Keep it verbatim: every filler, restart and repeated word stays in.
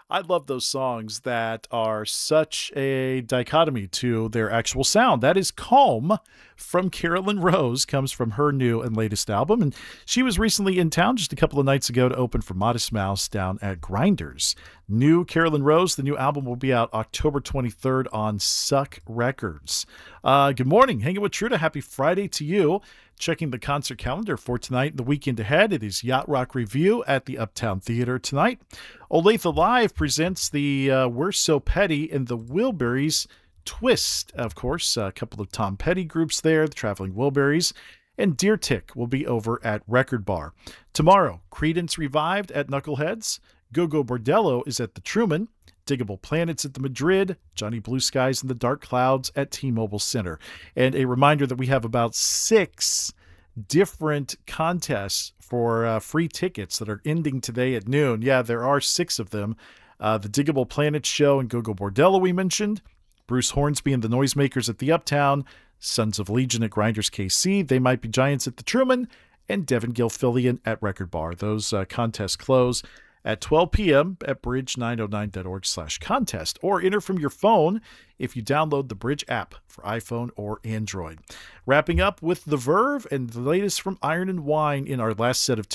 I love those songs that are such a dichotomy to their actual sound. That is Calm from Carolyn Rose, comes from her new and latest album. And she was recently in town just a couple of nights ago to open for Modest Mouse down at Grinders. New Carolyn Rose, the new album will be out October twenty-third on Suck Records. Uh, good morning. Hanging with Truda. Happy Friday to you. Checking the concert calendar for tonight and the weekend ahead, it is Yacht Rock Review at the Uptown Theater tonight. Olathe Live presents the uh, We're So Petty and the Wilburys Twist. Of course, a couple of Tom Petty groups there, the Traveling Wilburys. And Deer Tick will be over at Record Bar. Tomorrow, Creedence Revived at Knuckleheads. Go-Go Bordello is at the Truman. Diggable Planets at the Madrid, Johnny Blue Skies and the Dark Clouds at T-Mobile Center. And a reminder that we have about six different contests for uh, free tickets that are ending today at noon. Yeah, there are six of them. Uh, the Diggable Planets show and Go-Go Bordello we mentioned, Bruce Hornsby and the Noisemakers at the Uptown, Sons of Legion at Grinders K C, They Might Be Giants at the Truman, and Devin Gilfillian at Record Bar. Those uh, contests close at twelve p.m. at bridge nine oh nine dot org slash contest, or enter from your phone if you download the Bridge app for iPhone or Android. Wrapping up with The Verve and the latest from Iron and Wine in our last set of